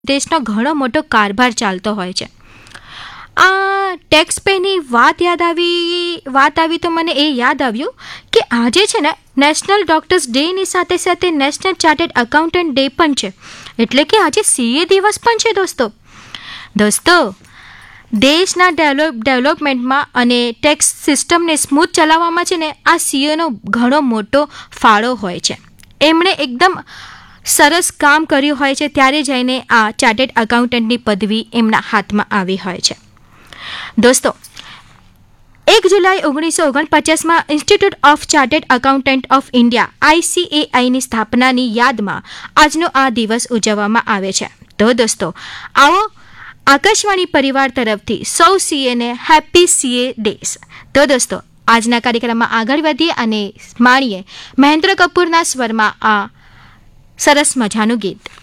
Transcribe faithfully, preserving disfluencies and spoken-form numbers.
દેશનો ઘણો મોટો કારભાર ચાલતો હોય છે. આ ટેક્સ પેની વાત યાદ આવી વાત આવી તો મને એ યાદ આવ્યું કે આજે છે ને નેશનલ ડોક્ટર્સ ડેની સાથે સાથે નેશનલ ચાર્ટર્ડ અકાઉન્ટન્ટ ડે પણ છે. એટલે કે આજે સીએ દિવસ પણ છે દોસ્તો. દોસ્તો દેશના ડેવલપ ડેવલપમેન્ટમાં અને ટેક્સ સિસ્ટમને સ્મૂથ ચલાવવામાં છે ને આ સીએનો ઘણો મોટો ફાળો હોય છે. એમણે એકદમ સરસ કામ કર્યું હોય છે ત્યારે જઈને આ ચાર્ટર્ડ અકાઉન્ટન્ટની પદવી એમના હાથમાં આવી હોય છે. દોસ્તો એક જુલાઈ ઓગણીસો ઓગણપચાસમાં institute of chartered accountant of India આઈસીએઆઈની સ્થાપનાની યાદમાં આજનો આ દિવસ ઉજવવામાં આવે છે. તો દોસ્તો આવો આકાશવાણી પરિવાર તરફથી સૌ સીએને હેપી સીએ ડેઝ. તો દોસ્તો આજના કાર્યક્રમમાં આગળ વધીએ અને માણીએ મહેન્દ્ર કપૂરના સ્વરમાં આ સરસ મજાનું ગીત.